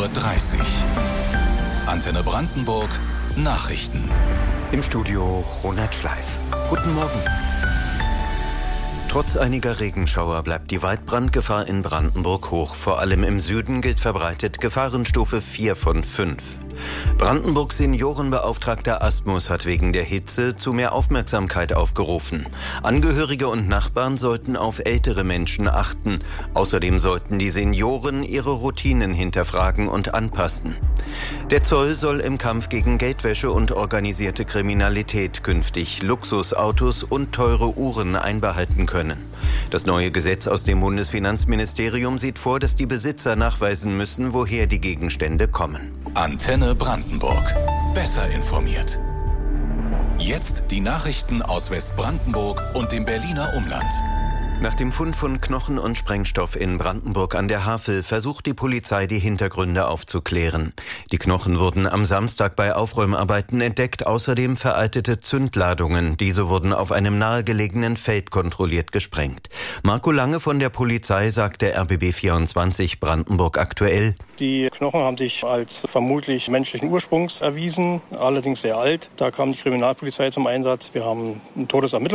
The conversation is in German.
Uhr. Antenne Brandenburg Nachrichten. Im Studio Ronald Schleif. Guten Morgen. Trotz einiger Regenschauer bleibt die Waldbrandgefahr in Brandenburg hoch. Vor allem im Süden gilt verbreitet Gefahrenstufe 4 von 5. Brandenburgs Seniorenbeauftragter Asmus hat wegen der Hitze zu mehr Aufmerksamkeit aufgerufen. Angehörige und Nachbarn sollten auf ältere Menschen achten. Außerdem sollten die Senioren ihre Routinen hinterfragen und anpassen. Der Zoll soll im Kampf gegen Geldwäsche und organisierte Kriminalität künftig Luxusautos und teure Uhren einbehalten können. Das neue Gesetz aus dem Bundesfinanzministerium sieht vor, dass die Besitzer nachweisen müssen, woher die Gegenstände kommen. Antenne Brandenburg. Besser informiert. Jetzt die Nachrichten aus Westbrandenburg und dem Berliner Umland. Nach dem Fund von Knochen und Sprengstoff in Brandenburg an der Havel versucht die Polizei, die Hintergründe aufzuklären. Die Knochen wurden am Samstag bei Aufräumarbeiten entdeckt, außerdem veraltete Zündladungen. Diese wurden auf einem nahegelegenen Feld kontrolliert gesprengt. Marco Lange von der Polizei sagt der RBB 24 Brandenburg aktuell: Die Knochen haben sich als vermutlich menschlichen Ursprungs erwiesen, allerdings sehr alt. Da kam die Kriminalpolizei zum Einsatz. Wir haben ein Todesermittlungsverfahren